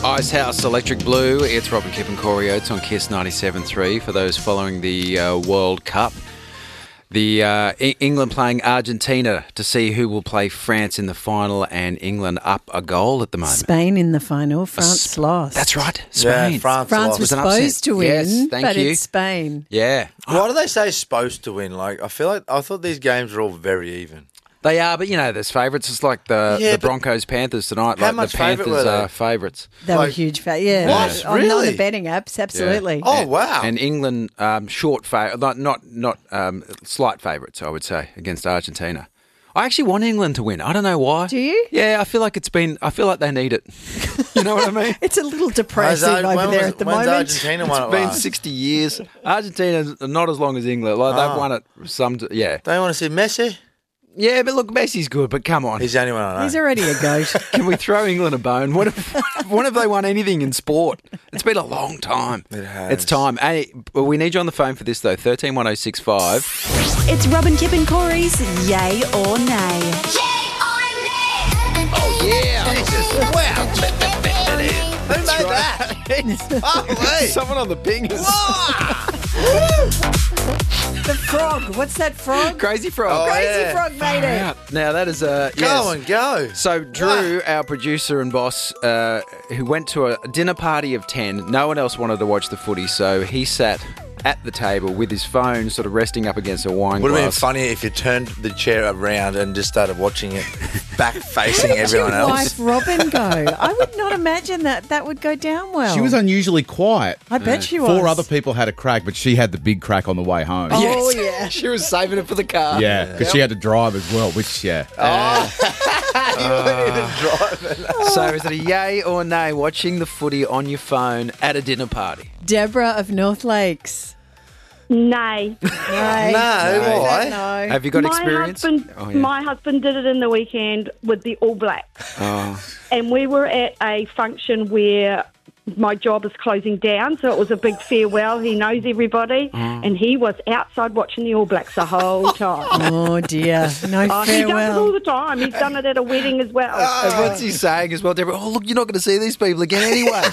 Icehouse Electric Blue. It's Robin, Kip and Corey Oates on Kiss 97.3 for those following the World Cup. England playing Argentina to see who will play France in the final, and England up a goal at the moment. Spain in the final. France lost. That's right. Spain. Yeah, France France was supposed to win, Yes, thank but you. it's Spain. Yeah. Why do they say supposed to win? Like, I thought these games were all very even. They are, but there's favourites. It's like the Broncos-Panthers tonight. How Like much the favourite Panthers were they? are favourites. They were Like, huge. Yeah. what? On Really? the betting apps, absolutely. Oh, wow. And England, short not slight favourites, I would say, against Argentina. I actually want England to win. I don't know why. Do you? Yeah, I feel like they need it. You know what I mean? It's a little depressing over there at the when's moment. Argentina won it It's been last? 60 years. Argentina's not as long as England. Like they've won it yeah. Don't you want to see Messi? Yeah, but look, Messi's good, but come on. He's the only one I know. He's already a goat. Can we throw England a bone? When have they won anything in sport? It's been a long time. It has. It's time. Hey, we need you on the phone for this, though. 131065. It's Robin, Kip and Corey's Yay or Nay. Oh, yeah. Jesus. Wow. Who made that? Holy. Someone on the pingers. The frog. What's that frog? Crazy Frog. Oh, Crazy yeah. Frog made it. Yeah. Now, that is yes. Go and go. So Drew, our producer and boss, who went to a dinner party of 10, no one else wanted to watch the footy, so he sat at the table with his phone sort of resting up against a wine Would have been glass. funnier if you turned the chair around and just started watching it back facing Where did everyone your else. wife Robin go? I would not imagine that would go down well. She was unusually quiet. I bet she was. 4 other people had a crack, but she had the big crack on the way home. Oh, Yes. yeah. She was saving it for the car. Yeah, because she had to drive as well, which, yeah. So is it a yay or nay watching the footy on your phone at a dinner party? Deborah of North Lakes. Nay. No. why? No. Have you got experience? My husband did it in the weekend with the All Blacks. Oh. And we were at a function where my job is closing down, so it was a big farewell. He knows everybody, and he was outside watching the All Blacks the whole time. Oh, dear. No He does it all farewell. the time. He's done it at a wedding as well. And what's he saying as well, Deborah? Oh, look, you're not going to see these people again anyway.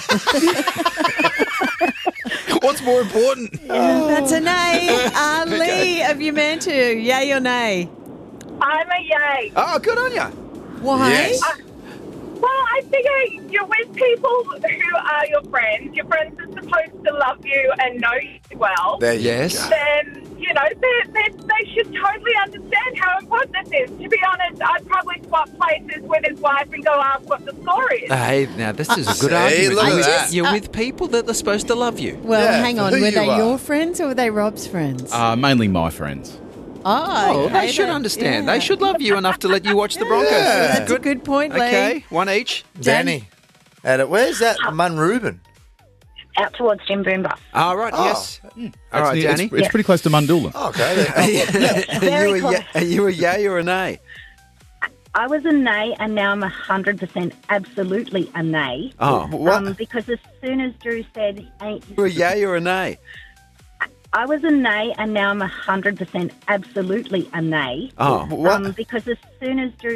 What's more important? That's a nay. Lee of Yamantu, yay or nay? I'm a yay. Oh, good on you. Why? Yes. Well, I figure you're with people who are your friends. Your friends are supposed to love you and know you well. There you Yes. go. Then, they should totally understand how important this is. To be honest, I'd probably swap places with his wife and go ask what the score is. Hey, now this is a good See, argument. look at You're that. You're with people that are supposed to love you. Well, Yeah, hang on. who Were you they are. your friends or were they Rob's friends? Mainly my friends. Oh, They should understand. They should love you enough to let you watch the Broncos. Yeah. That's a good point, Lee. Okay, one each. Danny. Where's that Munrooban? Out towards Jim Boomba. All right, Oh. yes. All right, It's Danny. pretty close to Mundoola. Oh, okay. Are you a yay or a nay? I was a nay, and now I'm 100% absolutely a nay. Oh, What? Because as soon as Drew said, ain't you're a yay or a nay? I was a nay, and now I'm 100% absolutely a nay. Oh, What? Because as soon as Drew